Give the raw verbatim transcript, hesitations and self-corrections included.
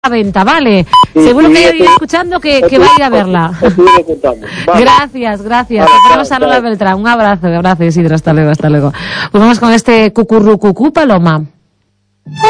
a venta, vale. Sí, Seguro sí, que hay alguien estoy- escuchando que, que estoy- va a ir a verla. estoy apuntando. Vale. Gracias, gracias. Vale, Te ponemos chao, a Lola chao. Beltrán. Un abrazo, un abrazo, Isidro. Hasta luego, hasta luego. Pues vamos con este cucurrucucú, Paloma.